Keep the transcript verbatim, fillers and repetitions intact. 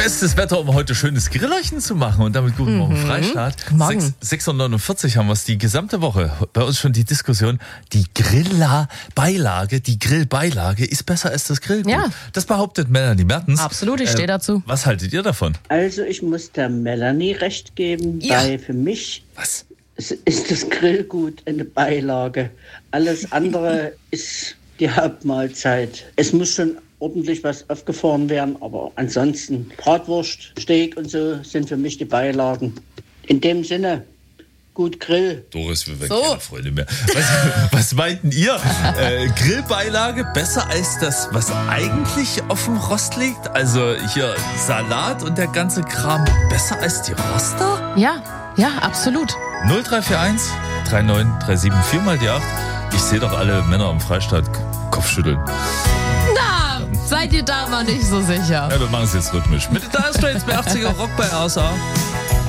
Bestes Wetter, um heute schönes Grillerchen zu machen und damit guten Morgen Mhm. Freistaat. Morgen. sechs Uhr neunundvierzig haben wir es die gesamte Woche. Bei uns schon die Diskussion, die Griller-Beilage, die Grillbeilage ist besser als das Grillgut. Ja. Das behauptet Melanie Mertens. Absolut, ich stehe dazu. Was haltet ihr davon? Also ich muss der Melanie recht geben, Ja. weil für mich Was? ist das Grillgut eine Beilage. Alles andere ist die Hauptmahlzeit. Es muss schon ordentlich was aufgefahren werden, aber ansonsten Bratwurst, Steak und so sind für mich die Beilagen. In dem Sinne, gut Grill. Doris, wir werden So. keine Freunde mehr. Was, was meinten ihr? Äh, Grillbeilage besser als das, was eigentlich auf dem Rost liegt? Also hier Salat und der ganze Kram besser als die Roster? Ja, ja, absolut. null drei vier eins drei neun drei sieben vier mal die acht. Ich sehe doch alle Männer am Freistaat Kopfschütteln. Na, seid ihr da mal nicht so sicher? Ja, wir machen es jetzt rhythmisch. Mit den Dire Straits bei achtziger Rock bei R S A.